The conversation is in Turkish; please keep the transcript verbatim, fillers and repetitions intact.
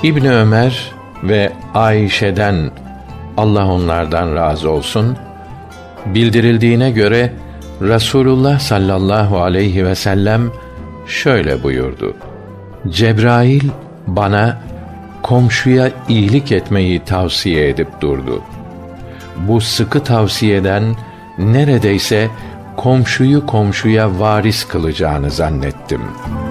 İbni Ömer ve Ayşe'den, Allah onlardan razı olsun, bildirildiğine göre Resulullah sallallahu aleyhi ve sellem şöyle buyurdu: Cebrail bana komşuya iyilik etmeyi tavsiye edip durdu. Bu sıkı tavsiyeden neredeyse komşuyu komşuya varis kılacağını zannettim.